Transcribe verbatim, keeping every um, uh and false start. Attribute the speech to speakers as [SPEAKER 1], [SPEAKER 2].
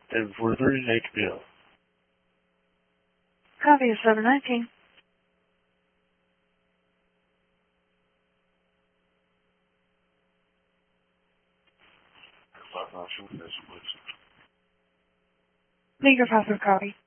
[SPEAKER 1] and four thirty H B O.
[SPEAKER 2] Copy is seven nineteen. Legal password copy.